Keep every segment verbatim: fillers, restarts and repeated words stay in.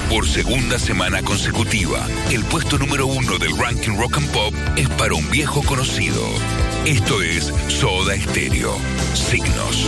Por segunda semana consecutiva, el puesto número uno del ranking Rock and Pop es para un viejo conocido. Esto es Soda Stereo. Signos.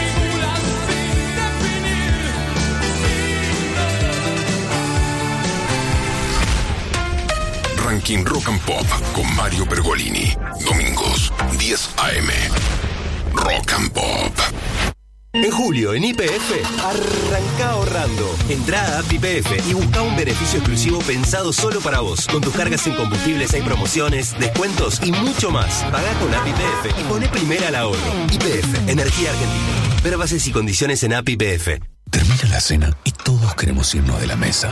Ranking Rock and Pop con Mario Pergolini. Domingos, diez a eme. Rock and Pop. En julio, en Y P F, arranca ahorrando. Entrá a App Y P F y busca un beneficio exclusivo pensado solo para vos. Con tus cargas en combustibles hay promociones, descuentos y mucho más. Pagá con App Y P F y poné primera al ahorro. Y P F, Energía Argentina. Ver bases y condiciones en App Y P F. Termina la cena y todos queremos irnos de la mesa.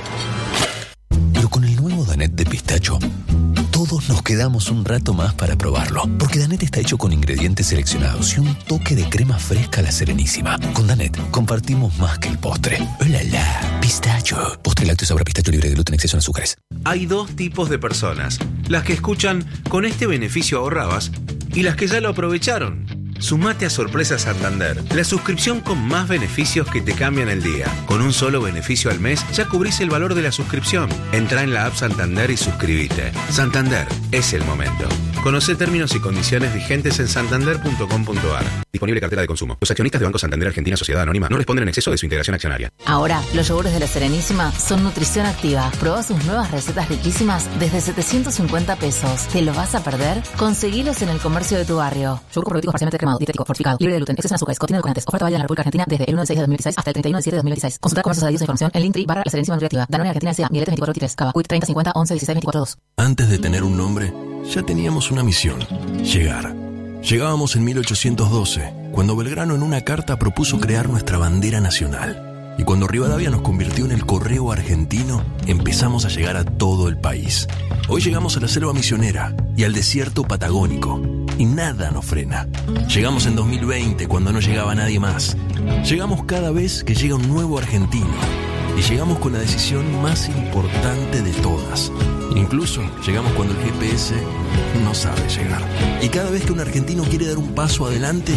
Pero con el nuevo Danette de pistacho, todos nos quedamos un rato más para probarlo. Porque Danette está hecho con ingredientes seleccionados y un toque de crema fresca a la Serenísima. Con Danette compartimos más que el postre. ¡Oh, la, la! Pistacho. Postre lácteo sabor a pistacho libre de gluten, exceso en azúcares. Hay dos tipos de personas. Las que escuchan "con este beneficio ahorrabas" y las que ya lo aprovecharon. Sumate a Sorpresa Santander, la suscripción con más beneficios que te cambian el día. Con un solo beneficio al mes ya cubrís el valor de la suscripción. Entrá en la app Santander y suscríbete. Santander, es el momento. Conocé términos y condiciones vigentes en santander punto com punto a r. Disponible cartera de consumo. Los accionistas de Banco Santander Argentina Sociedad Anónima no responden en exceso de su integración accionaria. Ahora, los yogures de la Serenísima son nutrición activa. Probá sus nuevas recetas riquísimas desde setecientos cincuenta pesos. ¿Te lo vas a perder? Conseguilos en el comercio de tu barrio. Yogur probiotico parcialmente cremado, dietético, fortificado, libre de gluten, exceso en azúcares, contiene edulcorantes. Oferta válida en la República Argentina desde el uno de seis de dos mil dieciséis hasta el treinta y uno de siete de dos mil dieciséis. Consulta comercios adheridos e información en Linktree barra la Serenísima Nutriactiva. Danone Argentina S A, Mieletes veinticuatro veintitrés, Cava, Quick treinta cincuenta once dieciséis veinticuatro dos. Antes de tener un nombre, ya teníamos una misión: llegar. Llegábamos en mil ochocientos doce, cuando Belgrano en una carta propuso crear nuestra bandera nacional. Y cuando Rivadavia nos convirtió en el correo argentino, empezamos a llegar a todo el país. Hoy llegamos a la selva misionera y al desierto patagónico, y nada nos frena. Llegamos en dos mil veinte, cuando no llegaba nadie más. Llegamos cada vez que llega un nuevo argentino. Y llegamos con la decisión más importante de todas. Incluso llegamos cuando el G P S no sabe llegar. Y cada vez que un argentino quiere dar un paso adelante,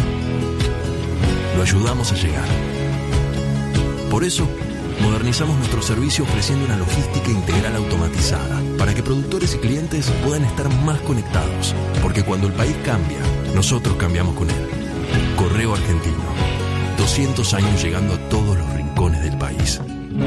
lo ayudamos a llegar. Por eso, modernizamos nuestro servicio ofreciendo una logística integral automatizada para que productores y clientes puedan estar más conectados. Porque cuando el país cambia, nosotros cambiamos con él. Correo Argentino. doscientos años llegando a todos los rincones del país.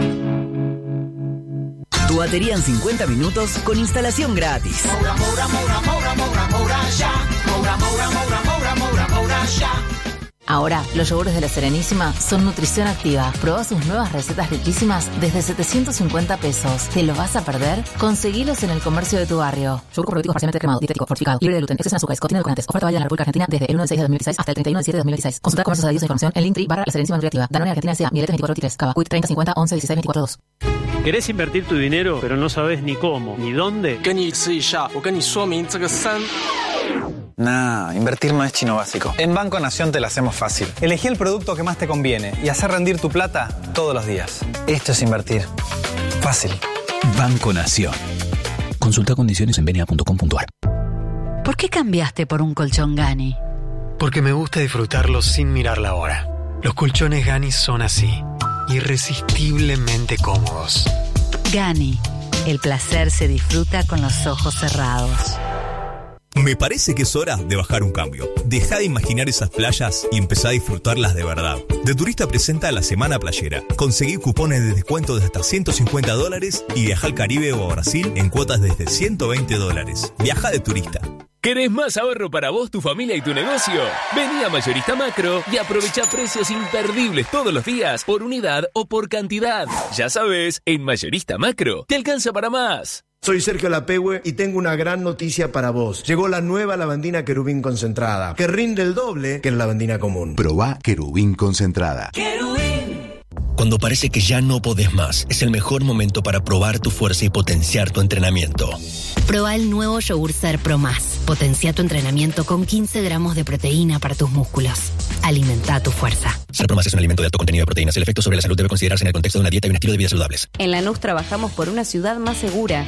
Tu batería en cincuenta minutos con instalación gratis. Moura, Moura, Moura, Moura, Moura, Moura, ya. Moura, Moura, Moura, Moura, Moura, Moura, ya. Ahora, los yogures de la Serenísima son nutrición activa. Probá sus nuevas recetas riquísimas desde setecientos cincuenta pesos. ¿Te lo vas a perder? Conseguilos en el comercio de tu barrio. Yogur probiotico parcialmente cremado, dietético, fortificado, libre de gluten, exceso en azúcares, contiene edulcorantes. Oferta válida en la República Argentina desde el uno de seis de dos mil dieciséis hasta el treinta y uno de siete de dos mil dieciséis. Consulta comercios adheridos e información en Linktree barra la Serenísima Nutriactiva. Danone Argentina S A, Mieletes veinticuatro veintitrés, Cava, Quick treinta cincuenta once dieciséis veinticuatro dos. ¿Querés invertir tu dinero, pero no sabes ni cómo, ni dónde? Nah, invertir no es chino básico. En Banco Nación te la hacemos fácil. Elegí el producto que más te conviene y hacer rendir tu plata todos los días. Esto es invertir. Fácil. Banco Nación. Consulta condiciones en bena punto com punto a r. ¿Por qué cambiaste por un colchón Gani? Porque me gusta disfrutarlo sin mirar la hora. Los colchones Gani son así, irresistiblemente cómodos. Gani, el placer se disfruta con los ojos cerrados. Me parece que es hora de bajar un cambio. Deja de imaginar esas playas y empezá a disfrutarlas de verdad. De Turista presenta la Semana Playera. Conseguí cupones de descuento de hasta ciento cincuenta dólares y viaja al Caribe o a Brasil en cuotas desde ciento veinte dólares. Viaja de Turista. ¿Querés más ahorro para vos, tu familia y tu negocio? Vení a Mayorista Macro y aprovecha precios imperdibles todos los días, por unidad o por cantidad. Ya sabes, en Mayorista Macro te alcanza para más. Soy Sergio Lapehue y tengo una gran noticia para vos. Llegó la nueva lavandina Querubín concentrada, que rinde el doble que la lavandina común. Probá Querubín concentrada. Querubín. Cuando parece que ya no podés más, es el mejor momento para probar tu fuerza y potenciar tu entrenamiento. Probá el nuevo yogur Ser Pro Más. Potencia tu entrenamiento con quince gramos de proteína para tus músculos. Alimenta tu fuerza. Ser Pro Más es un alimento de alto contenido de proteínas. El efecto sobre la salud debe considerarse en el contexto de una dieta y un estilo de vida saludables. En Lanús trabajamos por una ciudad más segura.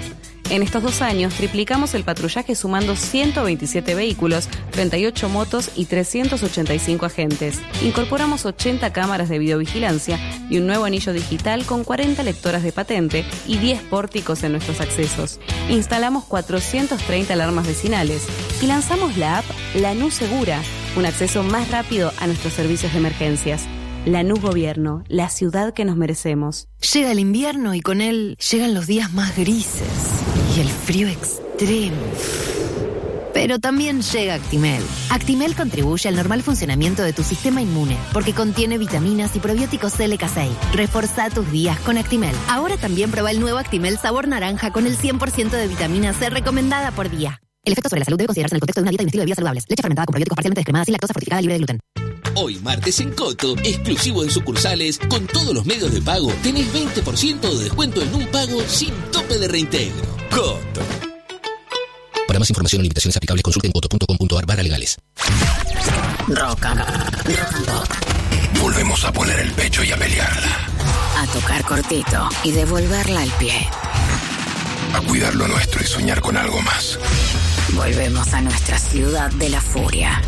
En estos dos años triplicamos el patrullaje sumando ciento veintisiete vehículos, treinta y ocho motos y trescientos ochenta y cinco agentes. Incorporamos ochenta cámaras de videovigilancia y un nuevo anillo digital con cuarenta lectoras de patente y diez pórticos en nuestros accesos. Instalamos cuatrocientas treinta alarmas vecinales y lanzamos la app Lanús Segura, un acceso más rápido a nuestros servicios de emergencias. Lanús Gobierno, la ciudad que nos merecemos. Llega el invierno y con él llegan los días más grises y el frío extremo. Pero también llega Actimel. Actimel contribuye al normal funcionamiento de tu sistema inmune porque contiene vitaminas y probióticos L K seis. Reforzá tus días con Actimel. Ahora también prueba el nuevo Actimel sabor naranja con el cien por ciento de vitamina C recomendada por día. El efecto sobre la salud debe considerarse en el contexto de una dieta y un estilo de vida saludables. Leche fermentada con probióticos parcialmente descremadas sin lactosa fortificada libre de gluten. Hoy martes en Coto, exclusivo en sucursales, con todos los medios de pago, tenés veinte por ciento de descuento en un pago sin tope de reintegro. Coto. Para más información o limitaciones aplicables, consulten coto punto com punto a r barra legales. Rock and Pop. Volvemos a poner el pecho y a pelearla. A tocar cortito y devolverla al pie. A cuidar lo nuestro y soñar con algo más. Volvemos a nuestra ciudad de la furia.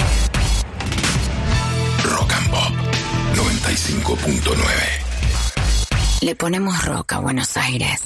Rock and Pop noventa y cinco punto nueve. Le ponemos rock a Buenos Aires.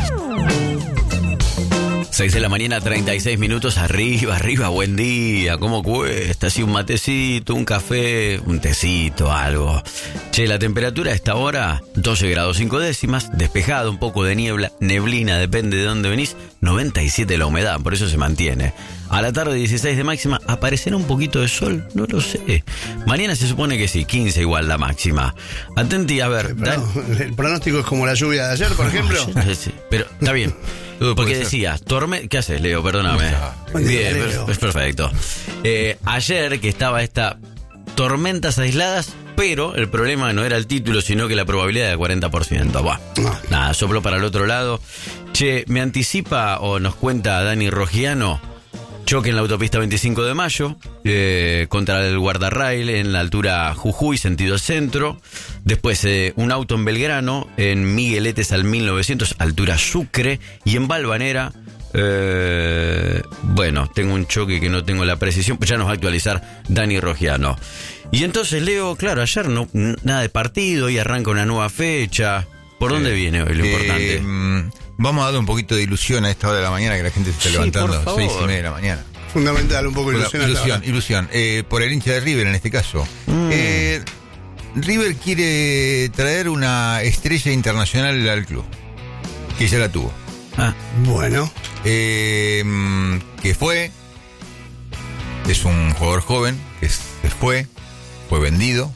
seis de la mañana, treinta y seis minutos. Arriba, arriba, buen día. ¿Cómo cuesta? Así un matecito, un café, un tecito, algo. Che, la temperatura a esta hora, doce grados cinco décimas, despejado, un poco de niebla, neblina, depende de dónde venís, noventa y siete la humedad, por eso se mantiene. A la tarde, dieciséis de máxima, ¿aparecerá un poquito de sol? No lo sé. Mañana se supone que sí, quince igual la máxima. Atenti, a ver. Pero, el pronóstico es como la lluvia de ayer, por ejemplo. Sí, sí, pero está bien. Porque decías, torme... ¿Qué haces, Leo? Perdóname. Bien, Leo. Es perfecto. Eh, ayer que estaba esta tormentas aisladas, pero el problema no era el título, sino que la probabilidad de cuarenta por ciento. Buah. No. Nada, sopló para el otro lado. Che, me anticipa o nos cuenta Dani Rogiano, choque en la autopista veinticinco de mayo, eh, contra el guardarrail en la altura Jujuy, sentido centro. Después eh, un auto en Belgrano, en Migueletes al mil novecientos, altura Sucre. Y en Balvanera, eh, bueno, tengo un choque que no tengo la precisión, pues ya nos va a actualizar Dani Rogiano. Y entonces, Leo, claro, ayer no nada de partido y arranca una nueva fecha. ¿Por dónde eh, viene hoy lo eh, importante? Mm, Vamos a darle un poquito de ilusión a esta hora de la mañana, que la gente se está sí, levantando a seis y media de la mañana. Fundamental, un poco de ilusión. Bueno, ilusión, ilusión. Eh, por el hincha de River en este caso. Mm. Eh, River quiere traer una estrella internacional al club, que ya la tuvo. Ah, bueno. Eh, que fue, es un jugador joven, que se fue, fue vendido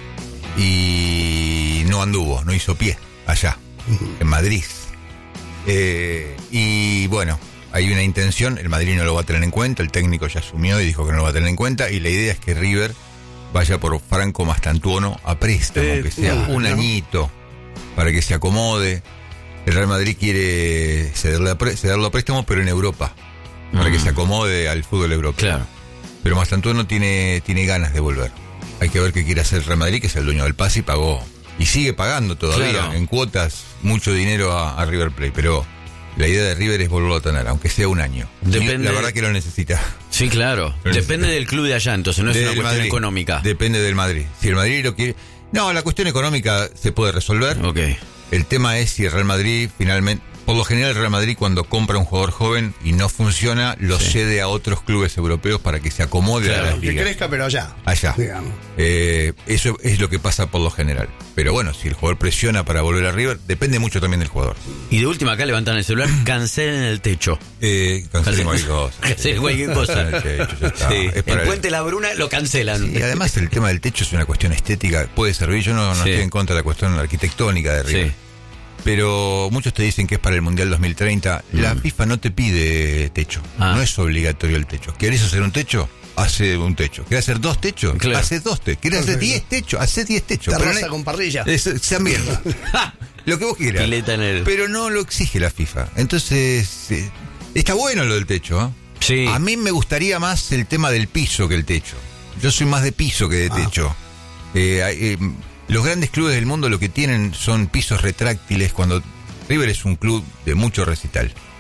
y no anduvo, no hizo pie allá, uh-huh. en Madrid. Eh, y bueno, hay una intención, el Madrid no lo va a tener en cuenta, el técnico ya asumió y dijo que no lo va a tener en cuenta, y la idea es que River vaya por Franco Mastantuono a préstamo, eh, que sea no, un no. añito, para que se acomode. El Real Madrid quiere cederle a pre- cederlo a préstamo, pero en Europa, mm. para que se acomode al fútbol europeo. Claro. Pero Mastantuono tiene, tiene ganas de volver. Hay que ver qué quiere hacer el Real Madrid, que es el dueño del pase y pagó. Y sigue pagando todavía, claro, en cuotas, mucho dinero a, a River Plate. Pero la idea de River es volverlo a tener, aunque sea un año. Depende, la verdad que lo necesita. Sí, claro. Lo Depende necesita. del club de allá, entonces no es una cuestión Madrid. económica. Depende del Madrid. Si el Madrid lo quiere... No, la cuestión económica se puede resolver. Ok. El tema es si el Real Madrid finalmente... Por lo general, el Real Madrid, cuando compra un jugador joven y no funciona, lo sí. cede a otros clubes europeos para que se acomode, claro, a las ligas. Que crezca, pero allá. Allá. Eh, eso es lo que pasa por lo general. Pero bueno, si el jugador presiona para volver a River, depende mucho también del jugador. Y de última, acá levantan el celular, cancelen el techo. Eh, cancelen cualquier cosa. Cancelen cualquier cosa. El, techo, ya está. Sí. El puente La Bruna lo cancelan. Sí, además, el tema del techo es una cuestión estética. Puede servir. Yo no, no sí. estoy en contra de la cuestión arquitectónica de River. Sí. Pero muchos te dicen que es para el Mundial dos mil treinta. Mm. La FIFA no te pide techo. Ah. No es obligatorio el techo. ¿Querés hacer un techo? Hace un techo. ¿Querés hacer dos techos? Claro. Hace dos techos. ¿Querés hacer diez techos? Hace diez techos. Terraza no, con parrilla. Es, también. Lo que vos quieras. Pileta en el... Pero no lo exige la FIFA. Entonces, eh, está bueno lo del techo. ¿eh? Sí. A mí me gustaría más el tema del piso que el techo. Yo soy más de piso que de techo. Ah. Eh, eh, Los grandes clubes del mundo lo que tienen son pisos retráctiles. Cuando River es un club de mucho recital,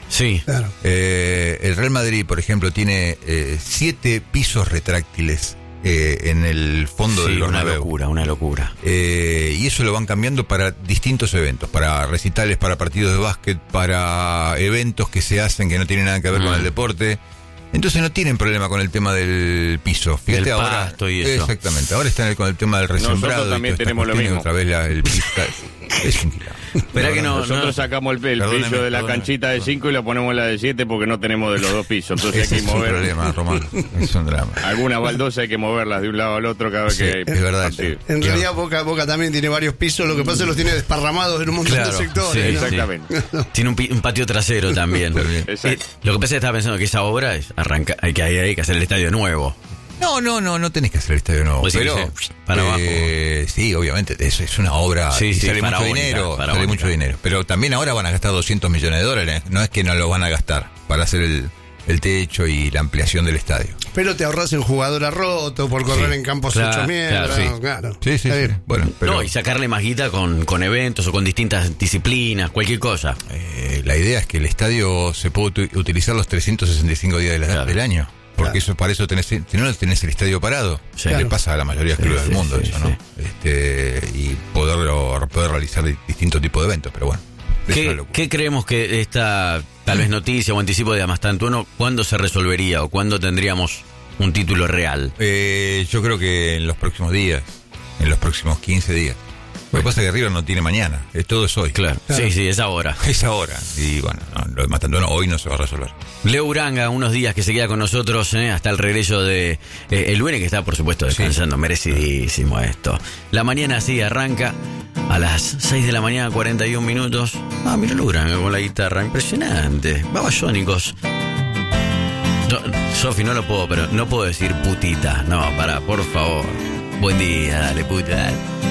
Sí. Claro. Eh, el Real Madrid, por ejemplo, tiene eh, siete pisos retráctiles eh, en el fondo Sí, del una Bernabéu. locura, una locura. Eh, y eso lo van cambiando para distintos eventos, para recitales, para partidos de básquet, para eventos que se hacen que no tienen nada que ver Mm. con el deporte. Entonces no tienen problema con el tema del piso. Fíjate Del ahora. pasto y eso. Exactamente. Ahora están con el tema del resembrado. Nosotros también y toda esta tenemos lo cuestión, y mismo. otra vez la- el piso. Es un quilombo. Espera que no, Nosotros no- sacamos el, el Perdóneme, piso de la perdóneme. canchita de cinco y lo ponemos en la de siete porque no tenemos de los dos pisos. Entonces Ese hay que es un mover. problema, Román. Es un drama. Algunas baldosas hay que moverlas de un lado al otro cada vez Sí, que hay es verdad. partido. En realidad Boca, Boca también tiene varios pisos, lo que pasa es que los tiene desparramados en un montón Claro, de sectores. sí, ¿no? sí. Exactamente. Tiene un, pi- un patio trasero también. Exacto. Eh, lo que pasa es que estaba pensando que esa obra es arranca, hay que, hay, hay que hacer el estadio nuevo. No, no, no, no tenés que hacer el estadio nuevo. Pues sí, pero, sí, para eh, sí, obviamente, eso es una obra Sí, y sí, sale mucho faraónica, dinero, sale faraónica. mucho dinero. Pero también ahora van a gastar doscientos millones de dólares. No es que no lo van a gastar para hacer el, el techo y la ampliación del estadio. Pero te ahorras el jugador a roto por correr Sí, en campos claro, hechos mierda. claro, sí. Claro. Sí, sí, Está sí. bien. Bueno, pero No, y sacarle más guita con, con eventos o con distintas disciplinas, cualquier cosa. eh, la idea es que el estadio se puede uti- utilizar los trescientos sesenta y cinco días de la- Claro. del año. Porque Claro. eso para eso tenés, si no tenés el estadio parado, Sí. le Claro. pasa a la mayoría de los clubes Sí, del mundo sí, eso, sí. ¿no? Este, y poder, poder realizar di- distintos tipos de eventos, pero bueno. es una ¿Qué, locura. qué creemos que esta tal vez noticia o anticipo de Amastantuono, cuándo se resolvería o cuándo tendríamos un título real? Eh, yo creo que en los próximos días, en los próximos quince días. Lo que pasa es que River no tiene mañana, es todo es hoy. Claro. Sí, sí, es ahora. Es ahora. Y bueno, no, lo de Matantuono hoy no se va a resolver. Leo Uranga, unos días que se queda con nosotros eh, hasta el regreso de eh, el lunes, que está por supuesto descansando, merecidísimo esto. La mañana así arranca a las seis de la mañana, cuarenta y un minutos. Ah, mira Leo Uranga con la guitarra, impresionante. Babasónicos. No, Sofi, no lo puedo, pero no puedo decir putita. No, para, por favor. Buen día, dale puta, dale.